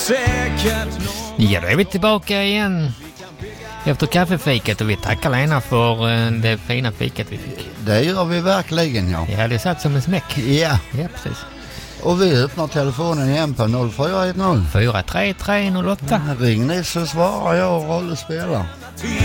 Ja, då är vi tillbaka igen efter kaffefiket och vi tackar Lena för det fina fiket vi fick. Det gör vi verkligen, ja. Ja, det satt som en smäck. Ja. Ja, precis. Och vi öppnar telefonen igen på 0410 43308. Ring ni så svarar jag och rollspelar.